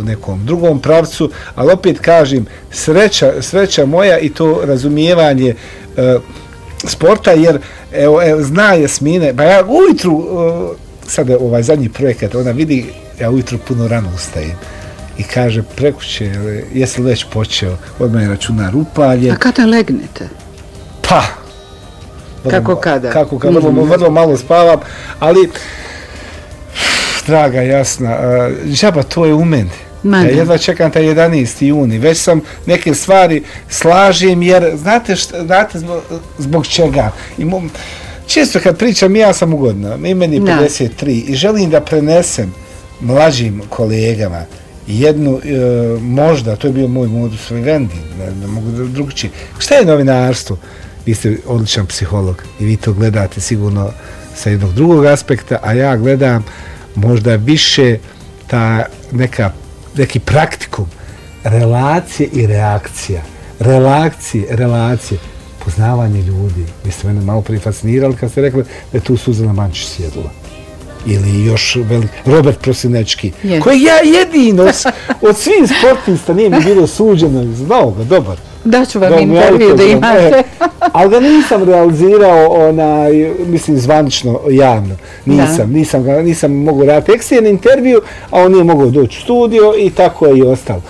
nekom drugom pravcu, ali opet kažem, sreća moja i to razumijevanje sporta, jer evo, zna Jasmine, pa ja ujutru, sad ovaj zadnji projekat, ona vidi, ja ujutru puno rano ustajem i kaže, prekuće, jesi li već počeo, odmah je računar upaljen. A kada legnete? Pa, kako kada? Vrlo malo spavam, ali draga Jasna, džaba to je u meni. Ja jedva čekam taj 11. juni. Već sam neke stvari slažem, jer znate zbog čega. Često kad pričam, ja sam ugodna, meni 53 i želim da prenesem mlađim kolegama jednu, možda, to je bio moj modus vivendi, ne mogu drugačije. Šta je novinarstvo? Vi ste odličan psiholog i vi to gledate sigurno sa jednog drugog aspekta, a ja gledam možda više ta neki praktikum relacije i reakcija. Relacije, poznavanje ljudi. Vi ste mene malo prije fascinirali kad ste rekli da je tu Suzana Mančić sjedila. Ili još Robert Prosinečki, koji ja jedino od svih sportista nije mi bilo suđeno, znao ga, dobar. Daću vam intervju da imate. Ali ga nisam realizirao, mislim, zvanično, javno. Nisam mogu raditi eksterni intervju, a on nije mogao doći u studio i tako je i ostalo.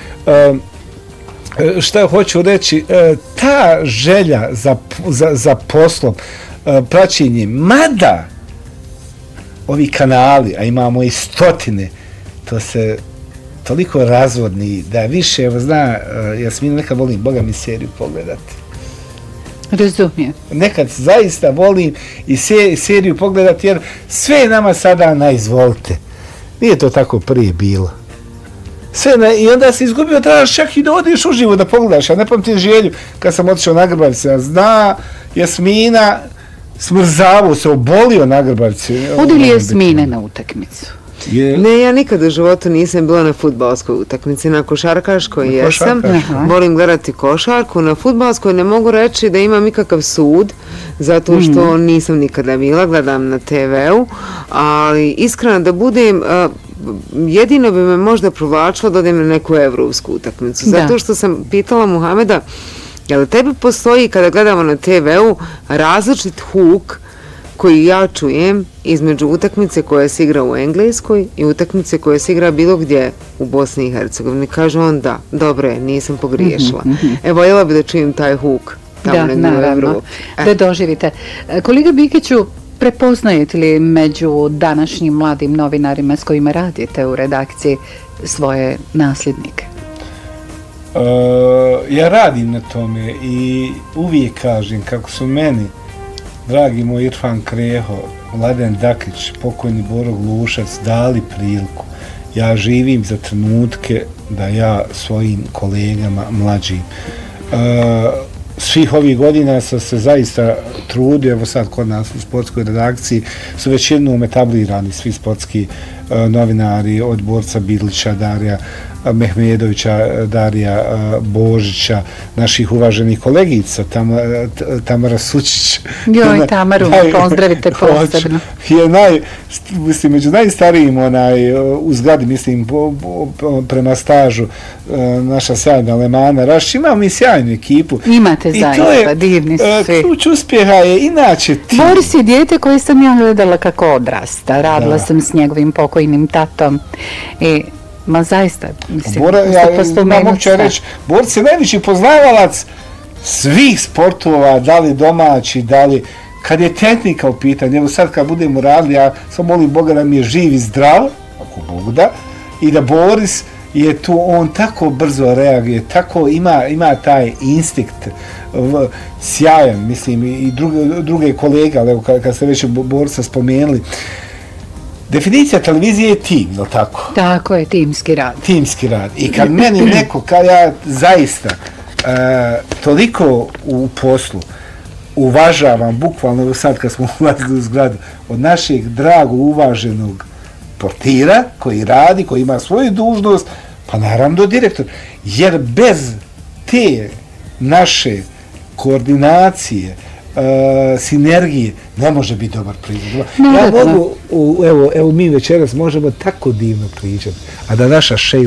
Šta hoću reći, ta želja za poslom, praćenjem, mada ovi kanali, a imamo i stotine, to se toliko razvodni da više, evo zna, Jasmina, nekad volim, Boga mi, seriju pogledati. Razumijem. Nekad zaista volim i seriju pogledati, jer sve je nama sada na izvolite. Nije to tako prije bilo. I onda se izgubio, trebaš čak i da odiš uživo da pogledaš. Ja ne pamtim želju kad sam otišao na Grbavce. Zna Jasmina, smrzavo se, obolio na Grbavci. Odi li Jasmine na utakmicu? Ne, ja nikad u životu nisam bila na fudbalskoj utakmici, na košarkaškoj jesam, volim gledati košarku, na fudbalskoj ne mogu reći da imam ikakav sud, zato što nisam nikada bila, gledam na TV-u, ali iskreno da budem, jedino bi me možda provlačilo da odem na neku evropsku utakmicu, zato što sam pitala Muhameda, jel tebi postoji kada gledamo na TV-u različit huk koji ja čujem između utakmice koja se igra u Engleskoj i utakmice koja se igra bilo gdje u Bosni i Hercegovini. Kaže on da, dobro je, nisam pogriješila. Evo, voljela bi da čujem taj huk tamo negdje u Evropi. Da doživite. Kolega Bikiću, prepoznajete li među današnjim mladim novinarima s kojima radite u redakciji svoje nasljednike? Ja radim na tome i uvijek kažem kako su meni dragi moj Irfan Kreho, Mladen Dakić, pokojni Boro Glušac dali priliku. Ja živim za trenutke da ja svojim kolegama mlađim. Svih ovih godina sam se zaista trudio, evo sad kod nas u sportskoj redakciji su već jednom etablirani svi sportski novinari, od Borca Bidlića, Darija Mehmedovića, Darija Božića, naših uvaženih kolegica, Tamara Sučić. Joj, Tamaru, pozdravite posebno. Mislim, među najstarijim u zgradi, mislim, prema stažu, naša sjajna Lemana Raš, imamo mi sjajnu ekipu. Imate zaista, divni su svi. Ključ uspjeha je inače ti. Boris je dijete koje sam ja gledala kako odrasta. Radila sam s njegovim pokojnim tatom i ma zaista, mislim, mogu reći, Boris je najveći poznavalac svih sportova, da li domaći, da li, kad je tehnika u pitanju, evo sad kad budemo radili, ja sam molim Boga da mi je živ i zdrav, ako Bog da, i da Boris je tu, on tako brzo reaguje, tako ima taj instinkt sjajan, mislim, i druge kolege, ali evo kad ste već Borisa spomenuli, definicija televizije je tim, je li tako? Tako je, timski rad. Timski rad. I kad meni neko, kad ja zaista toliko u poslu uvažavam, bukvalno sad kad smo ulazili u zgradu, od našeg dragog uvaženog portira koji radi, koji ima svoju dužnost, pa naravno do direktora. Jer bez te naše koordinacije, sinergije, ne može biti dobar proizvod. Ja mogu, evo mi večeras možemo tako divno pričati, a da naša